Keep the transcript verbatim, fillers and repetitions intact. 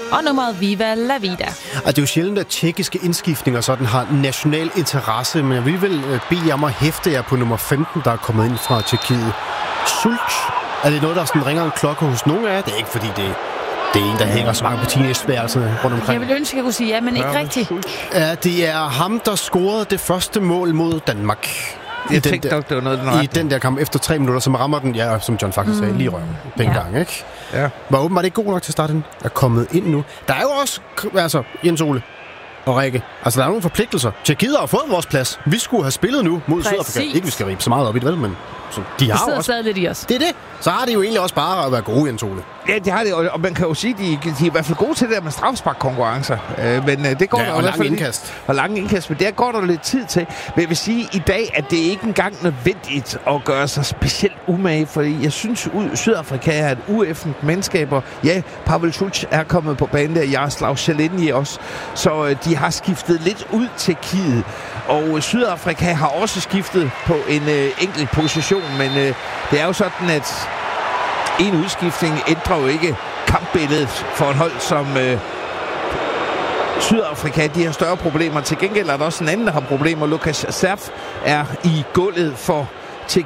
og nummeret Viva la Vida. Og det er jo sjældent, at tjekkiske indskiftninger sådan har national interesse, men jeg vil vel bede jer om at hæfte jer på nummer femten, der er kommet ind fra Tjekkiet. Sulc. Er det noget, der sådan ringer en klokke hos nogen af jer? Det er ikke, fordi det, det er en, der hænger så mange på teenageværelserne rundt omkring. Jeg vil ønske, at jeg kunne sige ja, men ikke ja, rigtigt. Ja, det er ham, der scorede det første mål mod Danmark. Jeg tænkte nok, det var noget, den I den der kamp efter tre minutter, som rammer den, ja, som John faktisk mm. sagde, lige røven den ja. gang, ikke? Ja. Var åbenbart ikke god nok til at starte den. Er kommet ind nu. Der er jo også, altså, Jens Ole og Rikke. Altså, der er nogle forpligtelser. Tjekkiet har fået vores plads. Vi skulle have spillet nu mod Sydafrika. Ikke, vi skal ribe så meget op i det, vel, men så, de har jo også stadig lidt i os. Det er det. Så har de jo egentlig også bare at være gode, Jens Ole. Ja, det har det, og man kan jo sige, de, de er i hvert fald gode til det der med straffesparkkonkurrencer. Øh, men det går ja, der og i hvert fald indkast. Og lange indkast, men der går der lidt tid til. Men jeg vil sige i dag, at det ikke engang nødvendigt at gøre sig specielt umage, fordi jeg synes, at Sydafrika er et ueffent menneskaber. Ja, Pavel Sulc er kommet på banen der, Jaroslav Zeleny også, så øh, de har skiftet lidt ud til Tjekkiet. Og Sydafrika har også skiftet på en øh, enkelt position, men øh, det er jo sådan, at en udskiftning ændrer jo ikke kampbilledet for et hold som øh, Sydafrika. De har større problemer. Til gengæld er der også en anden, der har problemer. Lukas Serf er i gulvet for